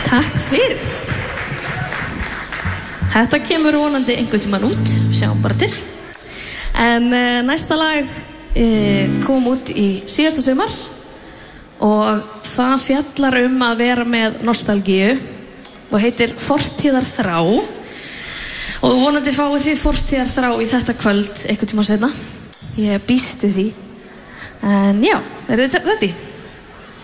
Takk fyrir. Þetta kemur vonandi einhvern tímann út, sjáum bara til. En næsta lag kom út í síðasta sumar og það fjallar að vera með nostalgíu og heitir Fortíðarþrá og vonandi fáið þið fortíðarþrá í þetta kvöld einhvern tíma seinna. Ég býst við því. En já, er þið ready?